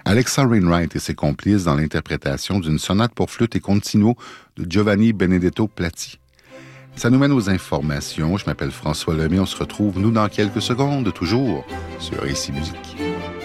Alexa Wainwright et ses complices dans l'interprétation d'une sonate pour flûte et continuo de Giovanni Benedetto Platti. Ça nous mène aux informations. Je m'appelle François Lemay. On se retrouve, nous, dans quelques secondes, toujours sur AC Musique.